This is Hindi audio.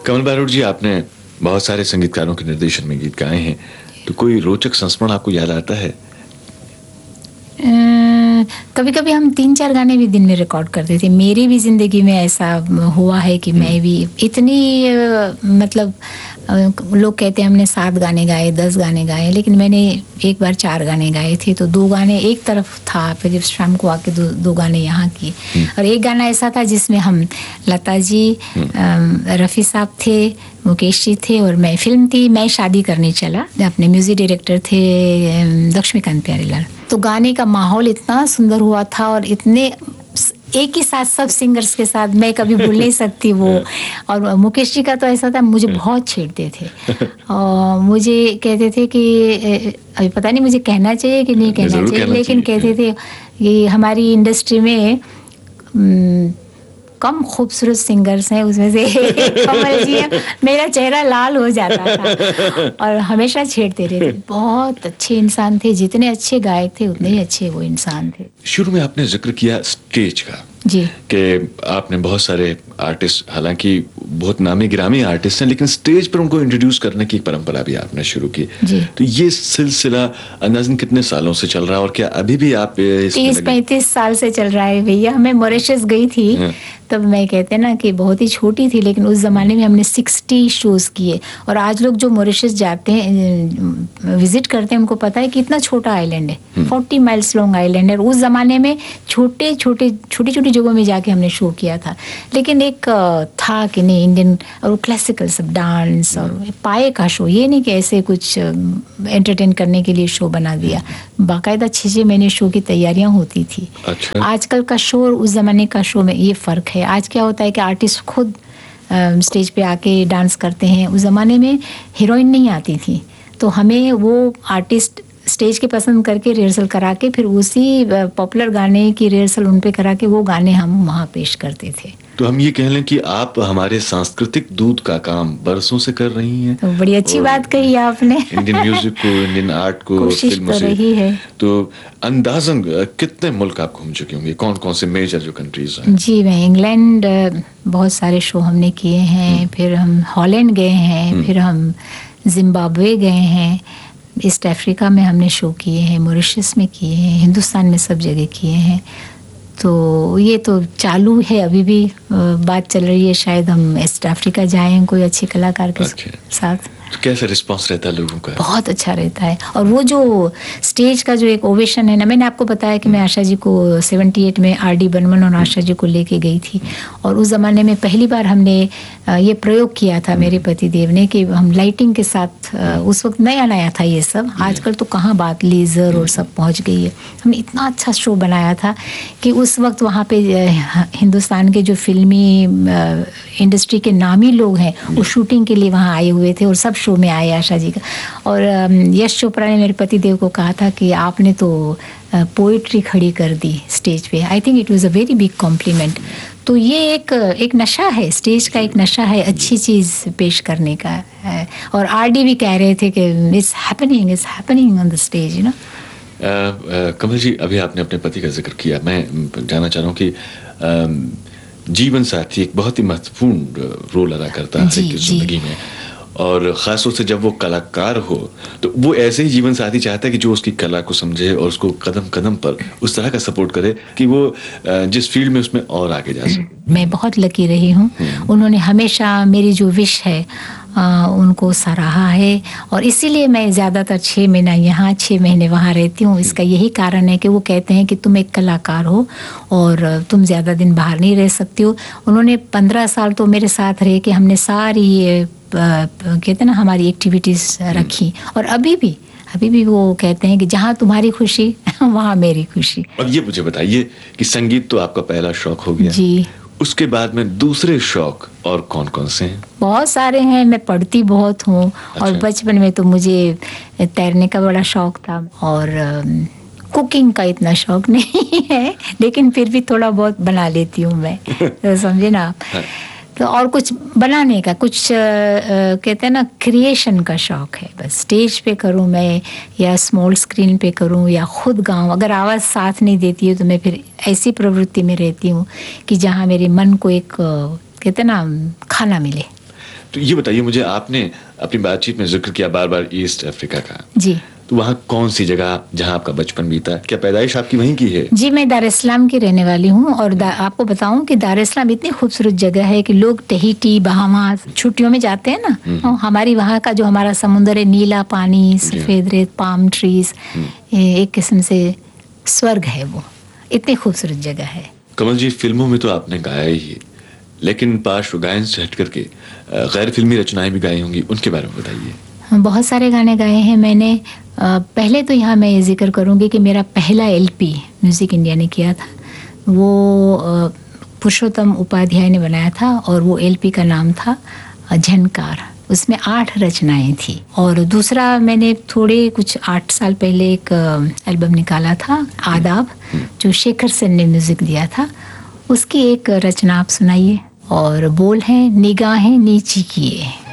कमल बारोट जी, आपने बहुत सारे संगीतकारों के निर्देशन में गीत गाए हैं, तो कोई रोचक संस्मरण आपको याद आता है? कभी कभी हम 3-4 गाने भी दिन में रिकॉर्ड करते थे। मेरी भी ज़िंदगी में ऐसा हुआ है कि मैं भी इतनी मतलब लोग कहते हैं हमने 7 गाने गाए, 10 गाने गाए, लेकिन मैंने एक बार 4 गाने गाए थे। तो 2 गाने एक तरफ था, फिर जब शाम को आके 2 गाने यहाँ किए। और एक गाना ऐसा था जिसमें हम लता जी, रफ़ी साहब थे, मुकेश जी थे और मैं। फिल्म थी मैं शादी करने चला, अपने म्यूजिक डायरेक्टर थे लक्ष्मीकांत प्यारेलाल। तो गाने का माहौल इतना सुंदर हुआ था और इतने एक ही साथ सब सिंगर्स के साथ, मैं कभी भूल नहीं सकती वो। और मुकेश जी का तो ऐसा था, मुझे बहुत छेड़ते थे और मुझे कहते थे कि अभी पता नहीं मुझे कहना चाहिए कि नहीं कहना चाहिए, लेकिन कहते थे कि हमारी इंडस्ट्री में कम खूबसूरत सिंगर्स हैं, उसमें से कमल जी है। मेरा चेहरा लाल हो जाता था और हमेशा छेड़ते रहते। बहुत अच्छे इंसान थे, जितने अच्छे गायक थे उतने ही अच्छे वो इंसान थे। शुरू में आपने जिक्र किया स्टेज का जी, कि आपने बहुत सारे आर्टिस्ट, हालांकि बहुत नामी गिरामी आर्टिस्ट हैं, लेकिन स्टेज पर उनको इंट्रोड्यूस करने की एक परंपरा भी आपने शुरू की। तो ये सिलसिला अंदाजन कितने सालों से चल रहा है और क्या अभी भी आप 30-35 साल से चल रहा है भैया। मैं मॉरिशस गई थी तब, मैं कहते ना कि बहुत ही छोटी थी, लेकिन उस ज़माने में हमने 60 शोज़ किए। और आज लोग जो मॉरिशस जाते हैं, विजिट करते हैं, उनको पता है कि इतना छोटा आइलैंड है, 40 माइल्स लॉन्ग आइलैंड है। उस ज़माने में छोटी छोटी जगहों में जाके हमने शो किया था। लेकिन एक था कि नहीं, इंडियन और क्लासिकल सब डांस और पाए का शो, ये नहीं कि ऐसे कुछ एंटरटेन करने के लिए शो बना दिया। बाकायदा 6 महीने शो की तैयारियां होती थी। अच्छा। आजकल का शो और उस ज़माने का शो में ये फ़र्क है। आज क्या होता है कि आर्टिस्ट खुद स्टेज पे आके डांस करते हैं। उस ज़माने में हीरोइन नहीं आती थी, तो हमें वो आर्टिस्ट स्टेज के पसंद करके रिहर्सल करा के फिर उसी पॉपुलर गाने की रिहर्सल उन पे करा के वो गाने हम वहाँ पेश करते थे। तो हम ये कह लें कि आप हमारे सांस्कृतिक दूत का काम बरसों से कर रही हैं। तो बड़ी अच्छी बात कही आपने। इंडियन म्यूजिक को, इंडियन आर्ट को, कोशिश तो रही है। तो अंदाजन कितने मुल्क आप घूम चुके होंगे? कौन कौन से मेजर जो कंट्रीज हैं? जी, मैं इंग्लैंड बहुत सारे शो हमने किए हैं, फिर हम हॉलैंड गए हैं, फिर हम जिम्बाब्वे गए हैं, ईस्ट अफ्रीका में हमने शो किए हैं, मॉरिशस में किए हैं, हिंदुस्तान में सब जगह किए हैं। तो ये तो चालू है, अभी भी बात चल रही है, शायद हम ईस्ट अफ्रीका जाएं कोई अच्छे कलाकार के साथ। तो कैसा रिस्पांस रहता है लोगों का? बहुत अच्छा रहता है। और वो जो स्टेज का जो एक ओवेशन है ना, मैंने आपको बताया कि मैं आशा जी को 78 में आर.डी. बर्मन और आशा जी को लेके गई थी। और उस ज़माने में पहली बार हमने ये प्रयोग किया था मेरे पति देव ने कि हम लाइटिंग के साथ, उस वक्त नया नया था ये सब। आजकल तो कहाँ बात, लेज़र और सब पहुँच गई है। हमने इतना अच्छा शो बनाया था कि उस वक्त वहाँ पे हिंदुस्तान के जो फिल्मी इंडस्ट्री के नामी लोग हैं वो शूटिंग के लिए वहाँ आए हुए थे और सब शो में आए आशा जी का। और यश चोपड़ा ने मेरे पति देव को कहा था कि आपने तो पोइट्री खड़ी कर दी स्टेज पे। I think it was a very big complement. तो ये एक नशा है, स्टेज का एक नशा है अच्छी चीज़ पेश करने का है। और आर.डी. भी कह रहे थे कि it's happening on the stage, you know. कमल जी, अभी आपने अपने पति का जिक्र किया, मैं जानना चाह रहा हूँ कि जीवन साथी एक बहुत ही महत्वपूर्ण रोल अदा करता है हर एक की जिंदगी में, और ख़ास तौर से जब वो कलाकार हो तो वो ऐसे ही जीवन साथी चाहता है कि जो उसकी कला को समझे और उसको कदम कदम पर उस तरह का सपोर्ट करे कि वो जिस फील्ड में उसमें और आगे जा सके। मैं बहुत लकी रही हूँ, उन्होंने हमेशा मेरी जो विश है उनको सराहा है। और इसीलिए मैं ज़्यादातर 6 महीना यहाँ 6 महीने वहाँ रहती हूँ। इसका यही कारण है कि वो कहते हैं कि तुम एक कलाकार हो और तुम ज़्यादा दिन बाहर नहीं रह सकती हो। उन्होंने 15 साल तो मेरे साथ रहे कि हमने सारी कहते हैं ना हमारी एक्टिविटीज़ रखी। और अभी भी वो कहते हैं कि जहाँ तुम्हारी खुशी वहाँ मेरी खुशी। और ये मुझे बताइए कि संगीत तो आपका पहला शौक हो गया जी, उसके बाद में दूसरे शौक और कौन कौन से हैं? बहुत सारे हैं। मैं पढ़ती बहुत हूँ। अच्छा। और बचपन में तो मुझे तैरने का बड़ा शौक था और कुकिंग का इतना शौक नहीं है, लेकिन फिर भी थोड़ा बहुत बना लेती हूँ मैं। तो समझे ना आप। हाँ। तो और कुछ बनाने का, कुछ कहते हैं ना क्रिएशन का शौक है। बस स्टेज पे करूँ मैं या स्मॉल स्क्रीन पे करूँ या खुद गाऊँ। अगर आवाज़ साथ नहीं देती है तो मैं फिर ऐसी प्रवृत्ति में रहती हूँ कि जहाँ मेरे मन को एक कहते हैं ना खाना मिले। तो ये बताइए मुझे, आपने अपनी बातचीत में जिक्र किया बार बार ईस्ट अफ्रीका का। जी। तो वहाँ कौन सी जगह जहाँ आपका बचपन बीता? क्या पैदाइश आपकी वहीं की है? जी, मैं दार एस सलाम की रहने वाली हूँ और आपको बताऊं कि दार एस सलाम इतनी खूबसूरत जगह है कि लोग टहीटी, बहामास छुट्टियों में जाते हैं ना, तो हमारी वहाँ का जो हमारा समुंदर है, नीला पानी, सफ़ेद रेत, पाम ट्रीज, एक किस्म से स्वर्ग है वो, इतनी खूबसूरत जगह है। कमल जी, फिल्मों में तो आपने गाया ही है, लेकिन पार्श्व गायन से हट करके गैर फिल्मी रचनाएं भी गाई होंगी, उनके बारे में बताइए। बहुत सारे गाने गाए हैं मैंने। पहले तो यहाँ मैं ये जिक्र करूँगी कि मेरा पहला एलपी म्यूज़िक इंडिया ने किया था, वो पुरुषोत्तम उपाध्याय ने बनाया था और वो एलपी का नाम था झनकार। उसमें 8 रचनाएं थी। और दूसरा मैंने थोड़े कुछ 8 साल पहले एक एल्बम निकाला था, आदाब, जो शेखर सेन ने म्यूज़िक दिया था। उसकी एक रचना आप सुनाइए। और बोल हैं निगाहें नीची किए।